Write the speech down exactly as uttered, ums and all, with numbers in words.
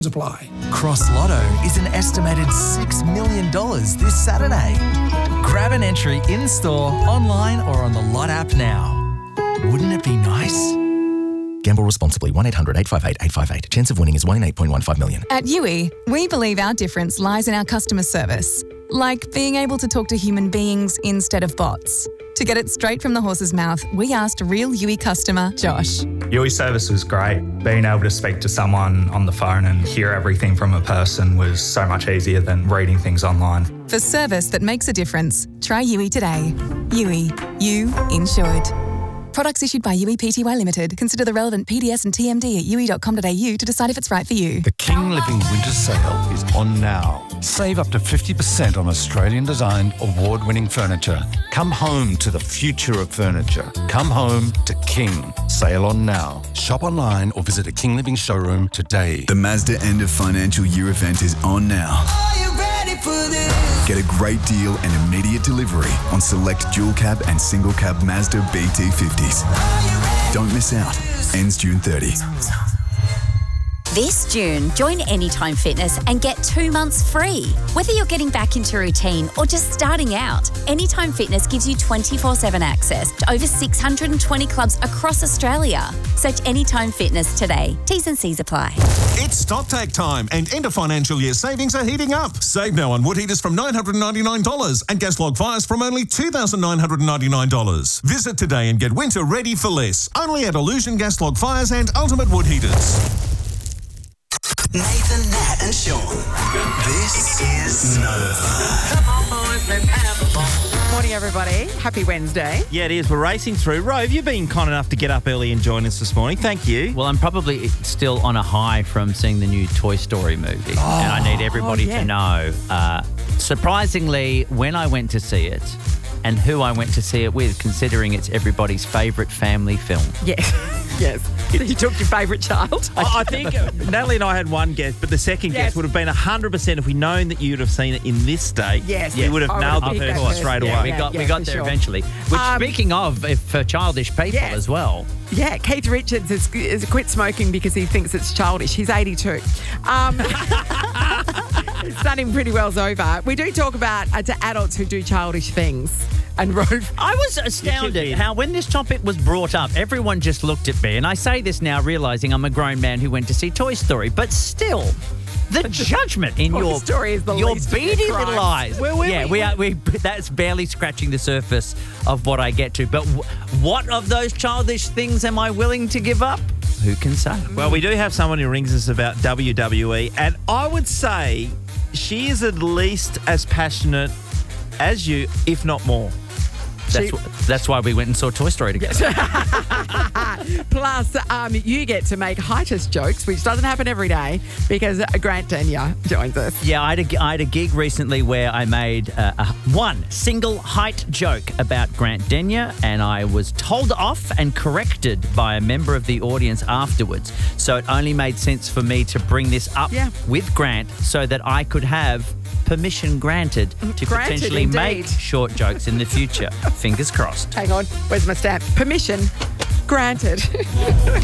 Apply. Cross Lotto is an estimated six million dollars this Saturday. Grab an entry in-store, online or on the Lot app now. Wouldn't it be nice? Gamble responsibly. one eight hundred eight five eight eight five eight. Chance of winning is one in eight point one five million. At U I, we believe our difference lies in our customer service. Like being able to talk to human beings instead of bots. To get it straight from the horse's mouth, we asked real U I customer Josh. U I service was great. Being able to speak to someone on the phone and hear everything from a person was so much easier than reading things online. For service that makes a difference, try U I today. U I. You insured. Products issued by U I Pty Limited. Consider the relevant P D S and T M D at u i dot com dot a u to decide if it's right for you. The King Living Winter Sale is on now. Save up to fifty percent on Australian-designed, award-winning furniture. Come home to the future of furniture. Come home to King. Sale on now. Shop online or visit a King Living showroom today. The Mazda end of financial year event is on now. Are you ready for this? Get a great deal and immediate delivery on select dual cab and single cab Mazda B T fifties. Don't miss out. Ends June thirtieth. This June, join Anytime Fitness and get two months free. Whether you're getting back into routine or just starting out, Anytime Fitness gives you twenty-four seven access to over six hundred twenty clubs across Australia. Search Anytime Fitness today. T's and C's apply. It's StockTake time and end of financial year savings are heating up. Save now on wood heaters from nine hundred ninety-nine dollars and gas log fires from only two thousand nine hundred ninety-nine dollars. Visit today and get winter ready for less. Only at Illusion Gas Log Fires and Ultimate Wood Heaters. Nathan, Nat and Sean. This is Nova. Morning, everybody. Happy Wednesday. Yeah, it is. We're racing through. Rove, you've been kind enough to get up early and join us this morning. Thank you. Well, I'm probably still on a high from seeing the new Toy Story movie. Oh. And I need everybody Oh, yeah. to know, uh, surprisingly, when I went to see it and who I went to see it with, considering it's everybody's favourite family film. Yes. Yes. So you took your favourite child? I, I think Natalie and I had one guess, but the second Yes. guess would have been one hundred percent if we'd known that you'd have seen it in this state. Yes. You would have I would nailed have the picked person that straight first. away. We got yeah, we got for there sure. eventually. Which, Um, speaking of, if for childish people Yes. as well. Yeah, Keith Richards has, has quit smoking because he thinks it's childish. He's eighty-two. Um, it's done him pretty well's over. We do talk about uh, to adults who do childish things. And Rove. I was astounded how when this topic was brought up, everyone just looked at me. And I say this now realising I'm a grown man who went to see Toy Story. But still, the judgment in Toy your, Story is the your least of your beady crimes. little eyes. Well, we- yeah, we are. We that's barely scratching the surface of what I get to. But w- what of those childish things am I willing to give up? Who can say? Well, we do have someone who rings us about W W E, and I would say she is at least as passionate as you, if not more. That's, She- wh- that's why we went and saw Toy Story together. Plus, um, you get to make heightest jokes, which doesn't happen every day because uh, Grant Denyer joins us. Yeah, I had, a, I had a gig recently where I made uh, a, one single height joke about Grant Denyer, and I was told off and corrected by a member of the audience afterwards. So it only made sense for me to bring this up Yeah. with Grant so that I could have permission granted to Granted, potentially indeed. make short jokes in the future. Fingers crossed. Hang on, where's my stamp? Permission granted.